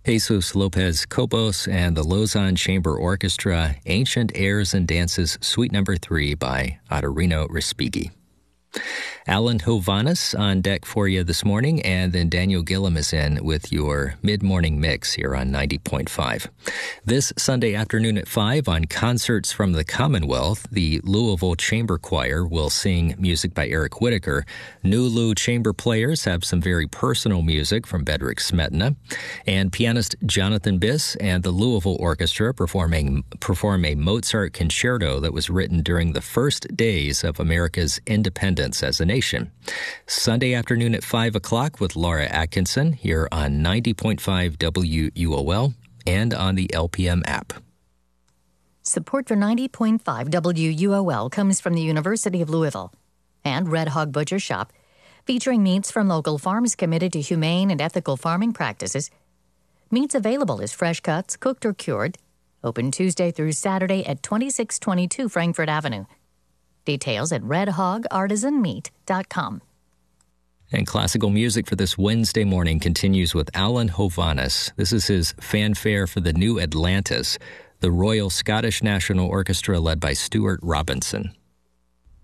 Jesus Lopez Cobos and the Lausanne Chamber Orchestra, Ancient Airs and Dances, Suite No. 3 by Ottorino Respighi. Alan Hovhaness on deck for you this morning, and then Daniel Gillum is in with your mid-morning mix here on 90.5. This Sunday afternoon at 5 on Concerts from the Commonwealth, the Louisville Chamber Choir will sing music by Eric Whitaker. New Lou Chamber players have some very personal music from Bedřich Smetana, and pianist Jonathan Biss and the Louisville Orchestra perform a Mozart concerto that was written during the first days of America's independence as a nation. Sunday afternoon at 5 o'clock with Laura Atkinson here on 90.5 WUOL and on the LPM app. Support for 90.5 WUOL comes from the University of Louisville and Red Hog Butcher Shop, featuring meats from local farms committed to humane and ethical farming practices. Meats available as fresh cuts, cooked or cured. Open Tuesday through Saturday at 2622 Frankfort Avenue. Details at redhogartisanmeat.com. And classical music for this Wednesday morning continues with Alan Hovhaness. This is his fanfare for the New Atlantis, the Royal Scottish National Orchestra led by Stuart Robinson.